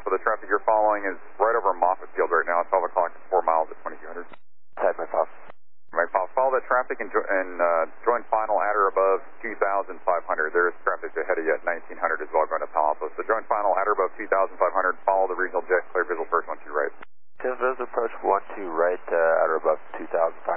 Alpha. The traffic you're following is right over Moffett Field right now. It's 12 o'clock and 4 miles at 2200. Type Mike Pop. Mike Pop, follow that traffic and join final at or above 2,500. There is traffic ahead of you at 1900 as well going to Palo Alto. So join final at or above 2,500. Follow the regional jet, clear visual approach 12 right. Visual approach 12 right at or above 2,500.